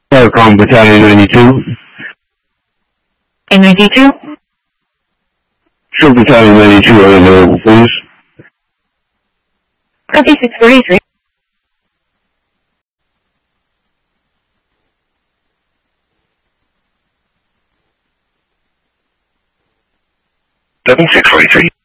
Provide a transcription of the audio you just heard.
Aircom Battalion 92. In 92? Troop Battalion 92 are available, please. Copy 643. Copy 643.